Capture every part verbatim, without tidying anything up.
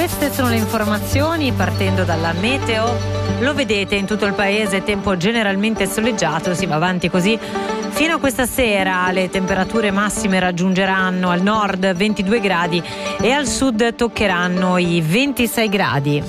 Queste sono le informazioni partendo dalla meteo. Lo vedete, in tutto il paese tempo generalmente soleggiato, si va avanti così fino a questa sera. Le temperature massime raggiungeranno al nord ventidue gradi e al sud toccheranno i ventisei gradi.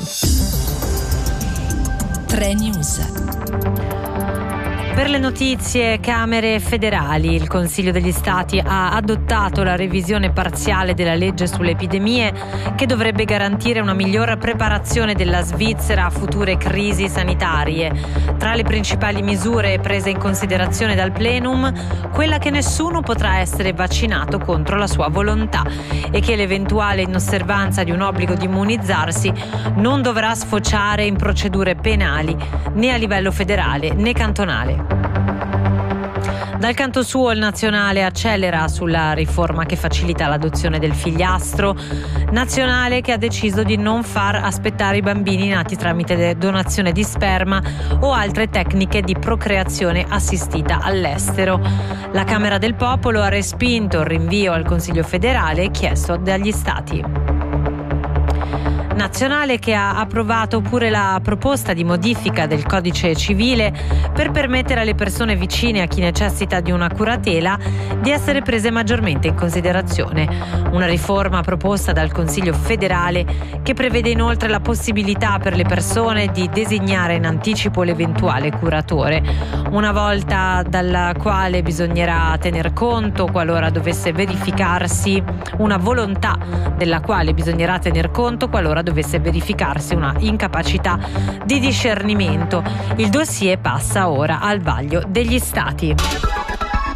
tre News. Per le notizie, Camere federali. Il Consiglio degli Stati ha adottato la revisione parziale della legge sulle epidemie che dovrebbe garantire una migliore preparazione della Svizzera a future crisi sanitarie. Tra le principali misure prese in considerazione dal plenum, quella che nessuno potrà essere vaccinato contro la sua volontà e che l'eventuale inosservanza di un obbligo di immunizzarsi non dovrà sfociare in procedure penali né a livello federale né cantonale. Dal canto suo il Nazionale accelera sulla riforma che facilita l'adozione del figliastro, Nazionale che ha deciso di non far aspettare i bambini nati tramite donazione di sperma o altre tecniche di procreazione assistita all'estero. La Camera del Popolo ha respinto il rinvio al Consiglio federale chiesto dagli Stati. Nazionale che ha approvato pure la proposta di modifica del codice civile per permettere alle persone vicine a chi necessita di una curatela di essere prese maggiormente in considerazione. Una riforma proposta dal Consiglio federale che prevede inoltre la possibilità per le persone di designare in anticipo l'eventuale curatore, una volta dalla quale bisognerà tener conto qualora dovesse verificarsi una volontà della quale bisognerà tener conto qualora dovesse verificarsi una incapacità di discernimento. Il dossier passa ora al vaglio degli Stati.